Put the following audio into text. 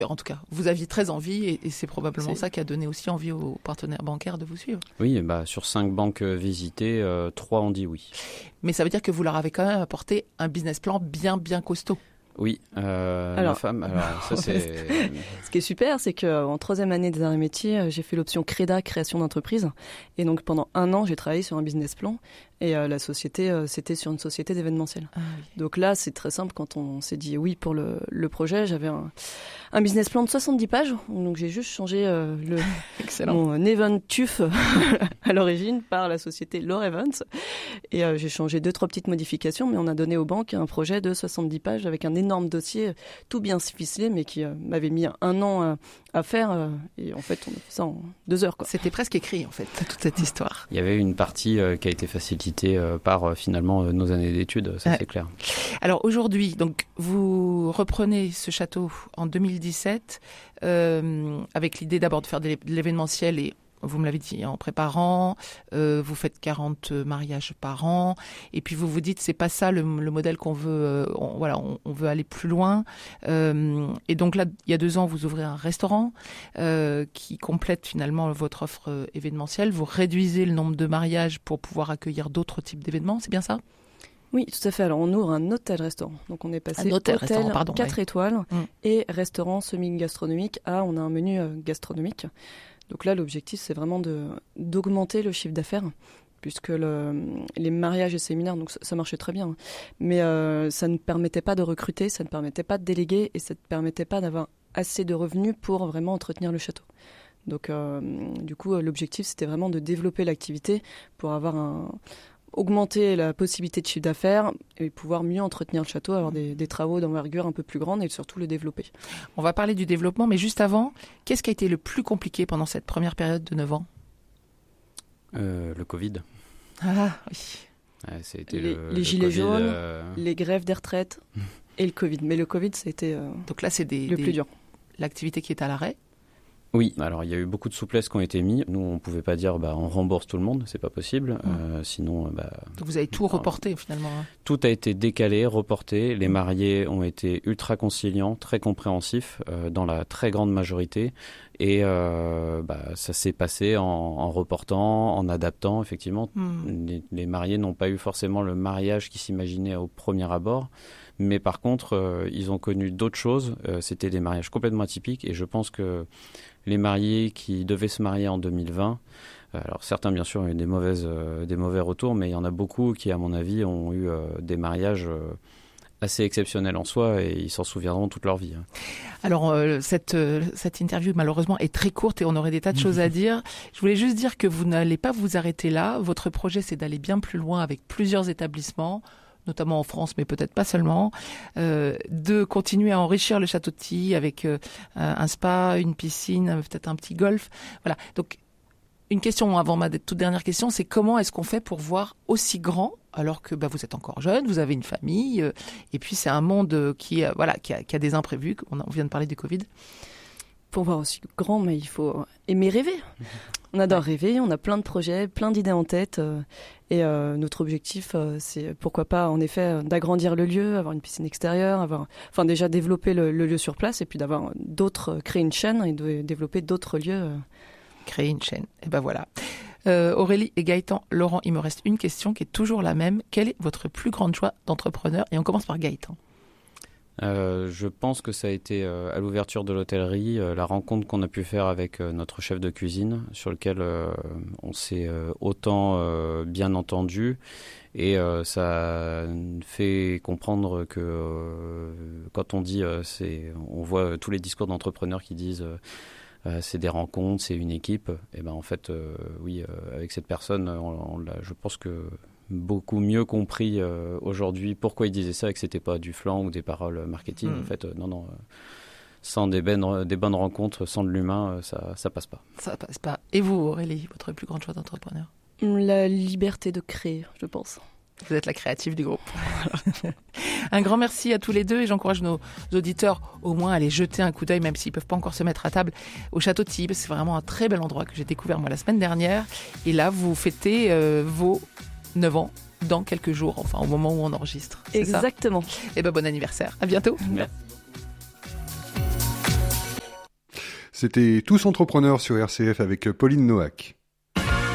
En tout cas, vous aviez très envie et c'est probablement ça qui a donné aussi envie aux partenaires bancaires de vous suivre. Oui, sur 5 banques visitées, 3 ont dit oui. Mais ça veut dire que vous leur avez quand même apporté un business plan bien costaud. Oui, ma femme, ça c'est... Ce qui est super, c'est qu'en 3e année des arts et métiers, j'ai fait l'option CREDA, création d'entreprise. Et donc pendant 1 an, j'ai travaillé sur un business plan. Et la société, c'était sur une société d'événementiel. Ah, oui. Donc là, c'est très simple. Quand on s'est dit oui pour le projet, j'avais un business plan de 70 pages. Donc j'ai juste changé mon event TUF à l'origine par la société Lore Events. Et j'ai changé 2-3 petites modifications, mais on a donné aux banques un projet de 70 pages avec un énorme dossier, tout bien ficelé, mais qui m'avait mis 1 an à faire. Et en fait, on a fait ça en 2 heures, quoi. C'était presque écrit, en fait, toute cette histoire. Il y avait une partie qui a été facilitée par finalement nos années d'études, ça c'est clair. Alors aujourd'hui, donc vous reprenez ce château en 2017 avec l'idée d'abord de faire de l'événementiel et vous me l'avez dit, en préparant, vous faites 40 mariages par an, et puis vous vous dites c'est pas ça le modèle qu'on veut, on veut aller plus loin. Et donc là, il y a 2 ans, vous ouvrez un restaurant qui complète finalement votre offre événementielle. Vous réduisez le nombre de mariages pour pouvoir accueillir d'autres types d'événements, c'est bien ça ? Oui, tout à fait. Alors, on ouvre un hôtel-restaurant. Donc, on est passé hôtel 4 étoiles et restaurant semi-gastronomique à on a un menu gastronomique. Donc là, l'objectif, c'est vraiment d'augmenter le chiffre d'affaires, puisque les mariages et séminaires, donc ça marchait très bien, mais ça ne permettait pas de recruter, ça ne permettait pas de déléguer et ça ne permettait pas d'avoir assez de revenus pour vraiment entretenir le château. Donc, du coup, l'objectif, c'était vraiment de développer l'activité pour augmenter la possibilité de chiffre d'affaires et pouvoir mieux entretenir le château, avoir des travaux d'envergure un peu plus grande et surtout le développer. On va parler du développement, mais juste avant, qu'est-ce qui a été le plus compliqué pendant cette première période de 9 ans ? Le Covid. Ah oui. Ouais, c'était les gilets jaunes, les grèves des retraites et le Covid. Mais le Covid, ça a été donc là, c'est le plus dur. L'activité qui est à l'arrêt ? Oui, alors il y a eu beaucoup de souplesses qui ont été mises. Nous, on ne pouvait pas dire on rembourse tout le monde, c'est pas possible. Sinon, donc vous avez tout reporté finalement. Tout a été décalé, reporté. Les mariés ont été ultra conciliants, très compréhensifs dans la très grande majorité. Et ça s'est passé en reportant, en adaptant. Effectivement, les mariés n'ont pas eu forcément le mariage qu'ils s'imaginaient au premier abord. Mais par contre, ils ont connu d'autres choses. C'était des mariages complètement atypiques. Et je pense que les mariés qui devaient se marier en 2020, alors certains bien sûr ont eu des mauvais retours, mais il y en a beaucoup qui, à mon avis, ont eu des mariages assez exceptionnels en soi et ils s'en souviendront toute leur vie. Alors cette interview malheureusement est très courte et on aurait des tas de choses à dire. Je voulais juste dire que vous n'allez pas vous arrêter là. Votre projet, c'est d'aller bien plus loin avec plusieurs établissements, notamment en France, mais peut-être pas seulement, de continuer à enrichir le château de Tilly avec un spa, une piscine, peut-être un petit golf. Voilà. Donc, une question avant ma toute dernière question, c'est comment est-ce qu'on fait pour voir aussi grand, alors que vous êtes encore jeune, vous avez une famille, et puis c'est un monde qui a des imprévus. On vient de parler du Covid. Pour voir aussi grand, mais il faut aimer rêver. On adore rêver, on a plein de projets, plein d'idées en tête. Et notre objectif, c'est pourquoi pas, en effet, d'agrandir le lieu, avoir une piscine extérieure, déjà développer le lieu sur place et puis créer une chaîne et de développer d'autres lieux. Créer une chaîne, et voilà. Aurélie et Gaëtan, Laurent, il me reste une question qui est toujours la même. Quelle est votre plus grande joie d'entrepreneur ? Et on commence par Gaëtan. Je pense que ça a été à l'ouverture de l'hôtellerie, la rencontre qu'on a pu faire avec notre chef de cuisine, sur lequel on s'est autant bien entendu. Et ça fait comprendre que quand on dit, on voit tous les discours d'entrepreneurs qui disent c'est des rencontres, c'est une équipe. Et en fait, oui, avec cette personne, je pense que beaucoup mieux compris aujourd'hui pourquoi il disait ça et que c'était pas du flanc ou des paroles marketing. En fait, non, sans des bonnes rencontres, sans de l'humain, ça passe pas. Ça passe pas. Et vous, Aurélie, votre plus grande joie d'entrepreneur ? La liberté de créer, je pense. Vous êtes la créative du groupe. Un grand merci à tous les deux et j'encourage nos auditeurs au moins à aller jeter un coup d'œil, même s'ils ne peuvent pas encore se mettre à table, au château de Tilly. C'est vraiment un très bel endroit que j'ai découvert moi la semaine dernière. Et là, vous fêtez vos 9 ans dans quelques jours, enfin au moment où on enregistre. Exactement. Et bon anniversaire. À bientôt. Merci. C'était Tous entrepreneurs sur RCF avec Pauline Noack.